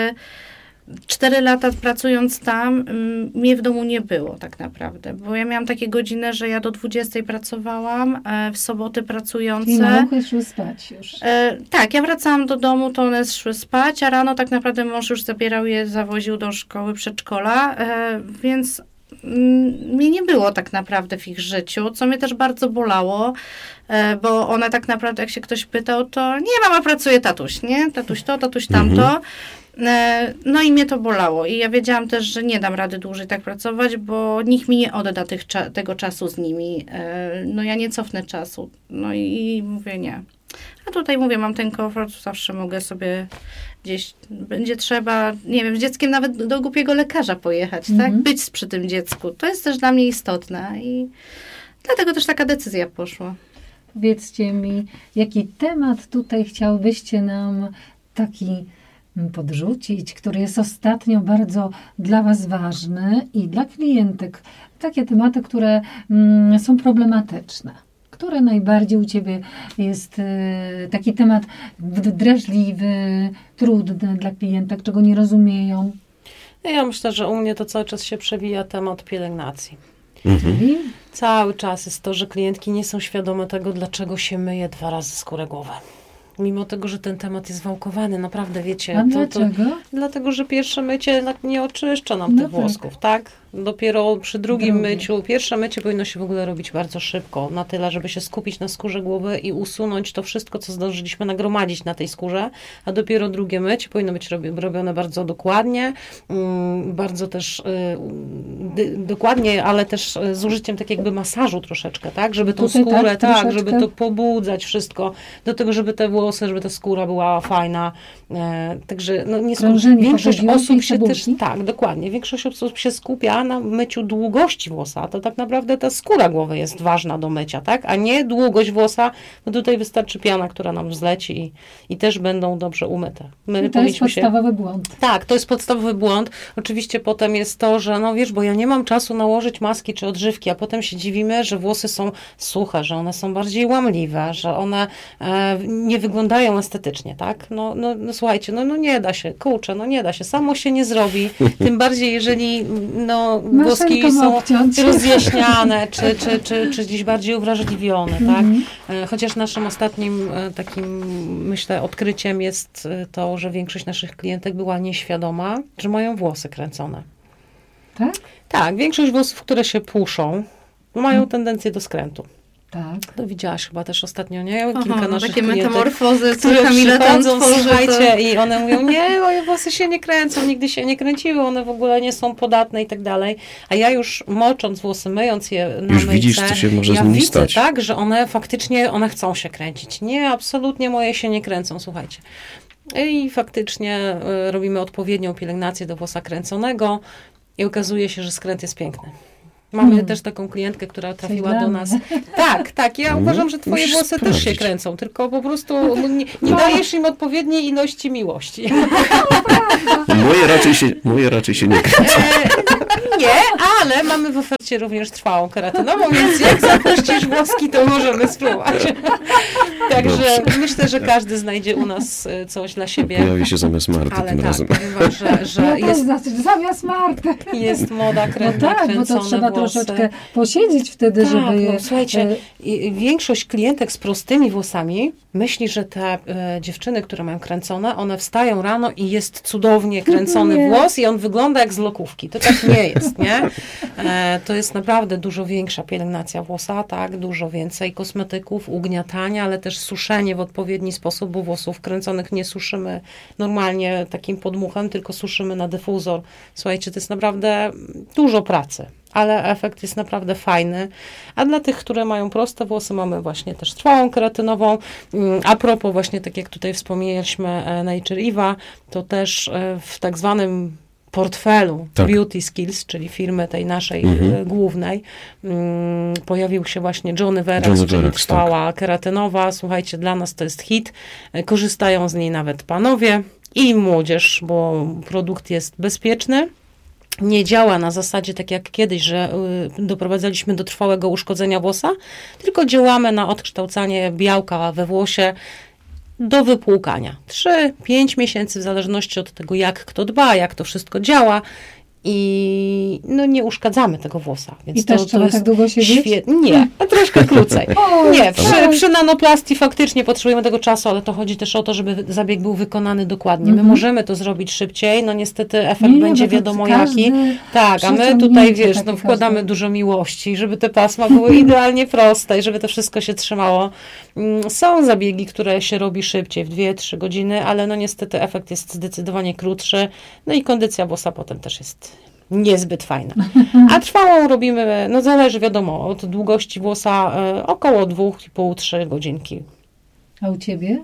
4 lata pracując tam, mnie w domu nie było tak naprawdę, bo ja miałam takie godziny, że ja do 20 pracowałam, w soboty pracujące. I maluchy szły spać już. Tak, ja wracałam do domu, to one szły spać, a rano tak naprawdę mąż już zabierał je, zawoził do szkoły, przedszkola, więc mnie nie było tak naprawdę w ich życiu, co mnie też bardzo bolało, bo one tak naprawdę, jak się ktoś pytał, to nie, mama pracuje, tatuś, nie? Tatuś to, tatuś tamto. No i mnie to bolało i ja wiedziałam też, że nie dam rady dłużej tak pracować, bo nikt mi nie odda tego czasu z nimi. No ja nie cofnę czasu. No i mówię nie. A tutaj mówię, mam ten komfort, zawsze mogę sobie gdzieś, będzie trzeba, nie wiem, z dzieckiem nawet do głupiego lekarza pojechać, tak? Być przy tym dziecku. To jest też dla mnie istotne i dlatego też taka decyzja poszła. Powiedzcie mi, jaki temat tutaj chciałbyście nam taki podrzucić, który jest ostatnio bardzo dla was ważny i dla klientek. Takie tematy, które są problematyczne. Które najbardziej u ciebie jest taki temat drażliwy, trudny dla klientek, czego nie rozumieją? Ja myślę, że u mnie to cały czas się przewija temat pielęgnacji. Czyli? Cały czas jest to, że klientki nie są świadome tego, dlaczego się myje 2 razy skórę głowy. Mimo tego, że ten temat jest wałkowany, naprawdę wiecie. A dlaczego? Dlatego, że pierwsze mycie nie oczyszcza nam tych włosków, tak? Dopiero przy drugim myciu, pierwsze mycie powinno się w ogóle robić bardzo szybko, na tyle, żeby się skupić na skórze głowy i usunąć to wszystko, co zdążyliśmy nagromadzić na tej skórze, a dopiero drugie mycie powinno być robione bardzo dokładnie, bardzo też dokładnie, ale też z użyciem tak jakby masażu troszeczkę, tak? Żeby tą skórę, tak, żeby to pobudzać wszystko, do tego, żeby te włosy, żeby ta skóra była fajna. Także większość pochodziło z osób tej się też, cebulki? tak, dokładnie, większość osób się skupia na myciu długości włosa, to tak naprawdę ta skóra głowy jest ważna do mycia, tak, a nie długość włosa, bo tutaj wystarczy piana, która nam zleci i też będą dobrze umyte. My I to jest powinniśmy podstawowy błąd. Tak, to jest podstawowy błąd. Oczywiście potem jest to, że no wiesz, bo ja nie mam czasu nałożyć maski czy odżywki, a potem się dziwimy, że włosy są suche, że one są bardziej łamliwe, że one nie wyglądają estetycznie, tak? No słuchajcie, no nie da się, kurczę, no nie da się, samo się nie zrobi, tym bardziej jeżeli włoski są rozjaśniane, czy gdzieś bardziej uwrażliwione, tak? Chociaż naszym ostatnim takim, myślę, odkryciem jest to, że większość naszych klientek była nieświadoma, że mają włosy kręcone. Tak? Tak, większość włosów, które się puszą, mają tendencję do skrętu. Tak. To widziałaś chyba też ostatnio, nie? Kilka naszych takie klientek, metamorfozy, które Kamila tam przychodzą, tworzy, słuchajcie, i one mówią, nie, moje włosy się nie kręcą, nigdy się nie kręciły, one w ogóle nie są podatne i tak dalej. A ja już mocząc włosy, myjąc je na Już myjce, widzisz, co się może z nimi widzę, stać. tak, że one faktycznie, chcą się kręcić. Nie, absolutnie moje się nie kręcą, słuchajcie. I faktycznie robimy odpowiednią pielęgnację do włosa kręconego i okazuje się, że skręt jest piękny. Mamy też taką klientkę, która trafiła do nas. Tak, ja uważam, że twoje musisz włosy też się sprawdzić. kręcą, tylko po prostu nie dajesz im odpowiedniej ilości miłości. Moje raczej się nie kręcą. Nie, ale mamy w ofercie również trwałą keratynową, więc jak zapuścisz włoski, to możemy spróbować. Także myślę, że każdy znajdzie u nas coś dla siebie. Pojawi się zamiast Marty Ale tym tak, razem. powiem wam, że No to znaczy, zamiast Marty. jest moda No kręcone, tak, bo to trzeba włosy. troszeczkę posiedzieć wtedy, Tak, żeby je... słuchajcie, większość klientek z prostymi włosami myśli, że te dziewczyny, które mają kręcone, one wstają rano i jest cudownie kręcony włos i on wygląda jak z lokówki. To tak nie jest, nie? To jest naprawdę dużo większa pielęgnacja włosa, tak? Dużo więcej kosmetyków, ugniatania, ale też suszenie w odpowiedni sposób, bo włosów kręconych nie suszymy normalnie takim podmuchem, tylko suszymy na dyfuzor. Słuchajcie, to jest naprawdę dużo pracy. Ale efekt jest naprawdę fajny. A dla tych, które mają proste włosy, mamy właśnie też trwałą keratynową. A propos właśnie, tak jak tutaj wspomnieliśmy, Nature Eva, to też w tak zwanym portfelu Beauty Skills, czyli firmy tej naszej głównej, pojawił się właśnie Johnny Verax, czyli trwała keratynowa. Słuchajcie, dla nas to jest hit. Korzystają z niej nawet panowie i młodzież, bo produkt jest bezpieczny. Nie działa na zasadzie tak jak kiedyś, że doprowadzaliśmy do trwałego uszkodzenia włosa, tylko działamy na odkształcanie białka we włosie do wypłukania. 3-5 miesięcy w zależności od tego, jak kto dba, jak to wszystko działa. I nie uszkadzamy tego włosa. Więc I też trzeba tak długo siedzieć? Nie, troszkę krócej. Nie, przy nanoplastii faktycznie potrzebujemy tego czasu, ale to chodzi też o to, żeby zabieg był wykonany dokładnie. My możemy to zrobić szybciej, niestety efekt będzie wiadomo jaki. Tak, a my tutaj, wkładamy dużo miłości, żeby te pasma były idealnie proste i żeby to wszystko się trzymało. Są zabiegi, które się robi szybciej, w 2-3 godziny, ale niestety efekt jest zdecydowanie krótszy. I kondycja włosa potem też jest niezbyt fajna. A trwałą robimy, zależy wiadomo, od długości włosa około 2,5-3 godzinki. A u ciebie?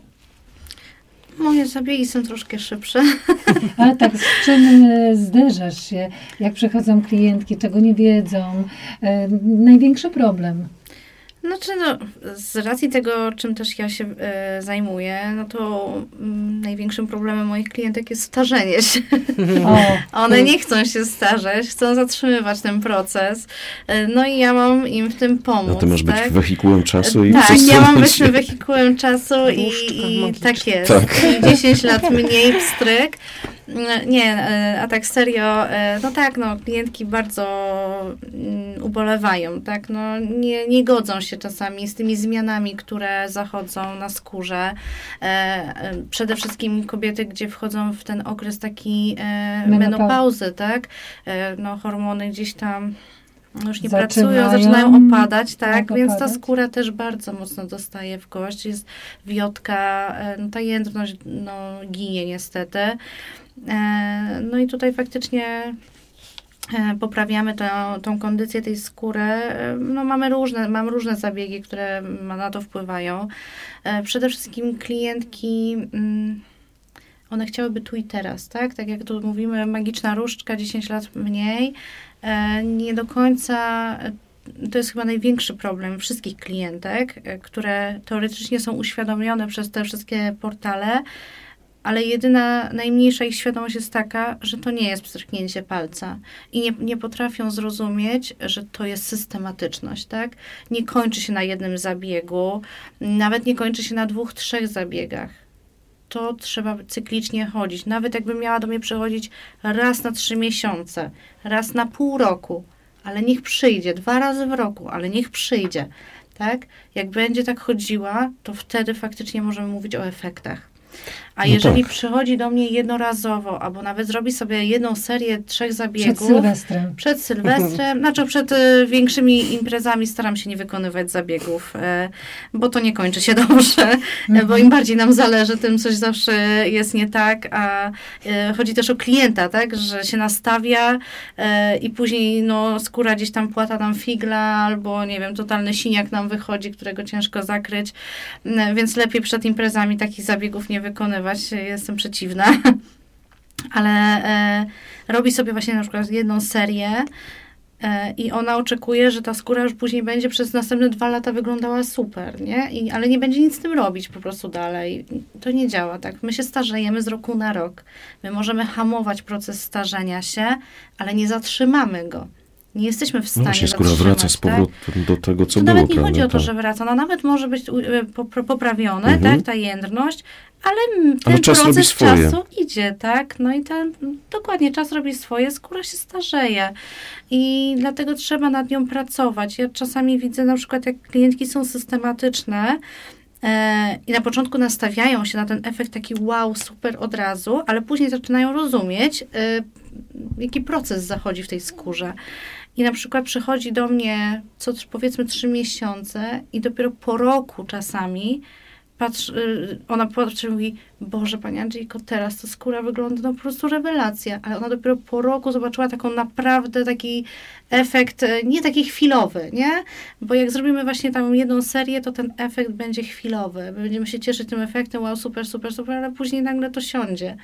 Moje zabiegi są troszkę szybsze. Ale tak, z czym zderzasz się, jak przychodzą klientki, czego nie wiedzą? Największy problem? Z racji tego, czym też ja się zajmuję, to największym problemem moich klientek jest starzenie się. One nie chcą się starzeć, chcą zatrzymywać ten proces. I ja mam im w tym pomóc. A ty masz być wehikułem czasu i tak, ja mam być wehikułem czasu i tak jest. Tak. 10 lat mniej pstryk. Nie, a tak serio, klientki bardzo ubolewają, tak, nie godzą się czasami z tymi zmianami, które zachodzą na skórze. Przede wszystkim kobiety, gdzie wchodzą w ten okres taki menopauzy, tak, hormony gdzieś tam już nie pracują, zaczynają opadać, tak, więc ta skóra też bardzo mocno dostaje w kość, jest wiotka, ta jędrność ginie niestety. I tutaj faktycznie poprawiamy tą kondycję tej skóry. No mam różne zabiegi, które na to wpływają. Przede wszystkim klientki, one chciałyby tu i teraz, tak? Tak jak tu mówimy, magiczna różdżka, 10 lat mniej. Nie do końca, to jest chyba największy problem wszystkich klientek, które teoretycznie są uświadomione przez te wszystkie portale, ale jedyna, najmniejsza ich świadomość jest taka, że to nie jest pstryknięcie palca. I nie potrafią zrozumieć, że to jest systematyczność, tak? Nie kończy się na jednym zabiegu, nawet nie kończy się na 2-3 zabiegach. To trzeba cyklicznie chodzić. Nawet jakbym miała do mnie przychodzić raz na 3 miesiące, raz na pół roku, ale niech przyjdzie, 2 razy w roku, ale niech przyjdzie, tak? Jak będzie tak chodziła, to wtedy faktycznie możemy mówić o efektach. A jeżeli przychodzi do mnie jednorazowo, albo nawet zrobi sobie jedną serię 3 zabiegów. Przed Sylwestrem. Znaczy przed większymi imprezami staram się nie wykonywać zabiegów, bo to nie kończy się dobrze, bo im bardziej nam zależy, tym coś zawsze jest nie tak, a chodzi też o klienta, tak, że się nastawia i później skóra gdzieś tam płata nam figla, albo nie wiem, totalny siniak nam wychodzi, którego ciężko zakryć, więc lepiej przed imprezami takich zabiegów nie wykonywać. Jestem przeciwna, ale robi sobie właśnie na przykład jedną serię i ona oczekuje, że ta skóra już później będzie przez następne 2 lata wyglądała super, nie? Ale nie będzie nic z tym robić po prostu dalej. To nie działa tak. My się starzejemy z roku na rok. My możemy hamować proces starzenia się, ale nie zatrzymamy go. Nie jesteśmy w stanie właśnie, skóra wraca z powrotem do tego, co było. Nawet nie chodzi o to, że wraca. Ona nawet może być poprawione, tak, ta jędrność, ale ten proces czasu idzie, tak? No i dokładnie czas robi swoje, skóra się starzeje. I dlatego trzeba nad nią pracować. Ja czasami widzę na przykład, jak klientki są systematyczne, i na początku nastawiają się na ten efekt taki wow, super od razu, ale później zaczynają rozumieć, jaki proces zachodzi w tej skórze. I na przykład przychodzi do mnie co powiedzmy 3 miesiące i dopiero po roku czasami ona patrzy i mówi, Boże, Pani Andrzejko, teraz ta skóra wygląda po prostu rewelacja, ale ona dopiero po roku zobaczyła taką naprawdę taki efekt, nie taki chwilowy, nie? Bo jak zrobimy właśnie tam jedną serię, to ten efekt będzie chwilowy. Będziemy się cieszyć tym efektem, wow, super, super, super, ale później nagle to siądzie.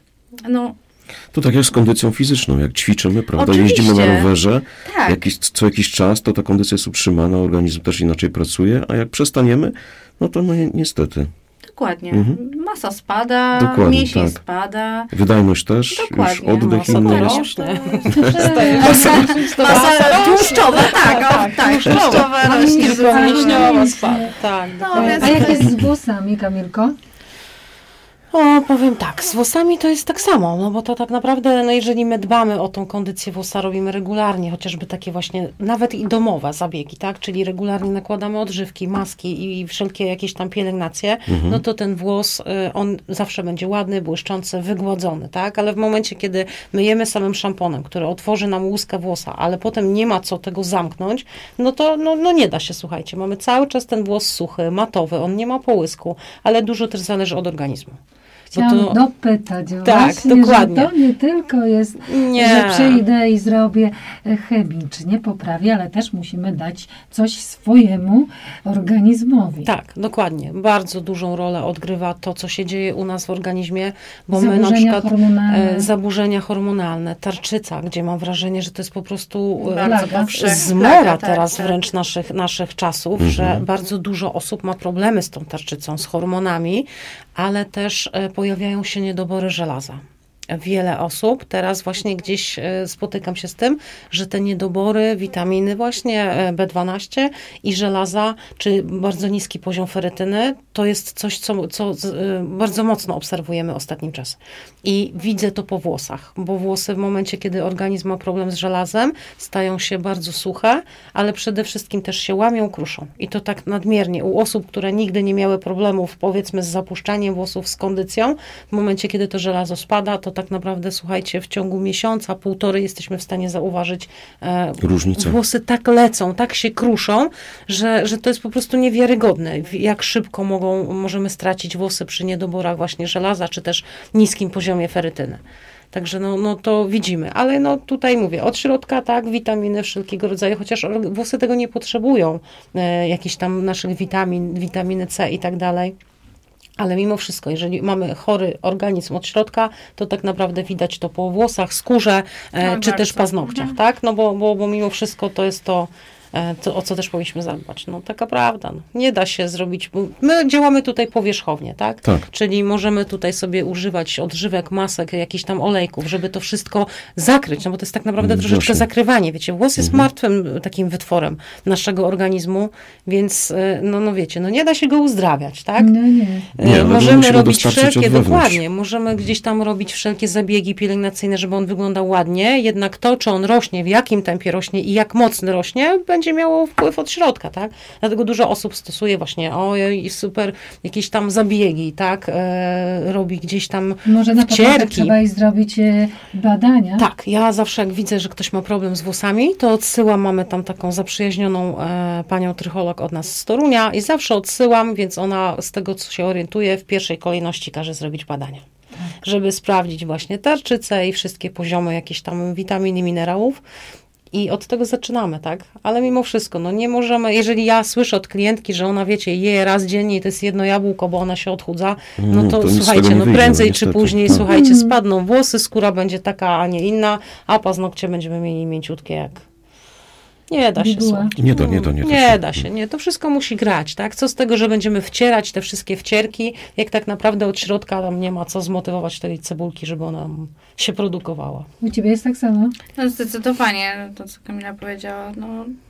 To tak jak z kondycją fizyczną, jak ćwiczymy, prawda, Oczywiście. jeździmy na rowerze, Tak. co jakiś czas, to ta kondycja jest utrzymana, organizm też inaczej pracuje, a jak przestaniemy, to niestety. Dokładnie. Masa spada, mięsień spada. Wydajność też, już oddech inny jest. Masa tłuszczowa, tak. Tłuszczowa rośnie. Mięśniowa spada. Tak. A jak jest z włosami, Kamilko? Powiem tak, z włosami to jest tak samo, bo to tak naprawdę, jeżeli my dbamy o tą kondycję włosa, robimy regularnie, chociażby takie właśnie, nawet i domowe zabiegi, tak, czyli regularnie nakładamy odżywki, maski i wszelkie jakieś tam pielęgnacje, no to ten włos, on zawsze będzie ładny, błyszczący, wygładzony, tak, ale w momencie, kiedy myjemy samym szamponem, który otworzy nam łuskę włosa, ale potem nie ma co tego zamknąć, no to nie da się, słuchajcie, mamy cały czas ten włos suchy, matowy, on nie ma połysku, ale dużo też zależy od organizmu. Chciałam dopytać tak, właśnie, dokładnie. że to nie tylko jest, że przyjdę i zrobię chemicznie, poprawię, ale też musimy dać coś swojemu organizmowi. Tak, dokładnie. Bardzo dużą rolę odgrywa to, co się dzieje u nas w organizmie, bo zaburzenia my na przykład hormonalne. Zaburzenia hormonalne, tarczyca, gdzie mam wrażenie, że to jest po prostu zmora teraz wręcz naszych czasów, że bardzo dużo osób ma problemy z tą tarczycą, z hormonami, ale też pojawiają się niedobory żelaza. Wiele osób teraz właśnie gdzieś spotykam się z tym, że te niedobory witaminy właśnie B12 i żelaza, czy bardzo niski poziom ferytyny, to jest coś, co bardzo mocno obserwujemy ostatnim czasem. I widzę to po włosach, bo włosy w momencie, kiedy organizm ma problem z żelazem, stają się bardzo suche, ale przede wszystkim też się łamią, kruszą. I to tak nadmiernie. U osób, które nigdy nie miały problemów, powiedzmy, z zapuszczaniem włosów, z kondycją, w momencie, kiedy to żelazo spada, to tak naprawdę, słuchajcie, w ciągu miesiąca, półtorej jesteśmy w stanie zauważyć, Różnicę. włosy tak lecą, tak się kruszą, że to jest po prostu niewiarygodne, jak szybko możemy stracić włosy przy niedoborach właśnie żelaza, czy też niskim poziomie ferytyny. Także no to widzimy, ale no tutaj mówię, od środka tak, witaminy wszelkiego rodzaju, chociaż włosy tego nie potrzebują, jakichś tam naszych witaminy C i tak dalej. Ale mimo wszystko, jeżeli mamy chory organizm od środka, to tak naprawdę widać to po włosach, skórze, czy też paznokciach, tak? No bo mimo wszystko to jest to, o co też powinniśmy zadbać. No taka prawda. No. Nie da się zrobić, my działamy tutaj powierzchownie, tak? Tak. Czyli możemy tutaj sobie używać odżywek, masek, jakichś tam olejków, żeby to wszystko zakryć, no bo to jest tak naprawdę troszeczkę Właśnie. zakrywanie, wiecie. Włos jest martwym takim wytworem naszego organizmu, więc no wiecie, no nie da się go uzdrawiać, tak? No nie. Nie, no możemy musimy robić dostarczyć wszelkie, od wewnątrz. dokładnie, możemy gdzieś tam robić wszelkie zabiegi pielęgnacyjne, żeby on wyglądał ładnie, jednak to, czy on rośnie, w jakim tempie rośnie i jak mocny rośnie, będzie miało wpływ od środka, tak? Dlatego dużo osób stosuje właśnie, ojej, super, jakieś tam zabiegi, tak? Robi gdzieś tam Może na początek wcierki. trzeba i zrobić badania. Tak, ja zawsze jak widzę, że ktoś ma problem z włosami, to odsyłam, mamy tam taką zaprzyjaźnioną panią trycholog od nas z Torunia i zawsze odsyłam, więc ona z tego, co się orientuje, w pierwszej kolejności każe zrobić badania. Żeby sprawdzić właśnie tarczycę i wszystkie poziomy jakichś tam witamin i minerałów. I od tego zaczynamy, tak? Ale mimo wszystko, no nie możemy, jeżeli ja słyszę od klientki, że ona, wiecie, je raz dziennie i to jest jedno jabłko, bo ona się odchudza, no to nic z słuchajcie, tego nie no wyjdzie, prędzej no czy niestety. później, No. słuchajcie, spadną włosy, skóra będzie taka, a nie inna, a paznokcie będziemy mieli mięciutkie jak... Nie da się, Bibuła. słuchajcie. Nie to Nie da się, nie. To wszystko musi grać, tak? Co z tego, że będziemy wcierać te wszystkie wcierki, jak tak naprawdę od środka tam nie ma co zmotywować tej cebulki, żeby ona się produkowała. U ciebie jest tak samo? No zdecydowanie, to co Kamila powiedziała, no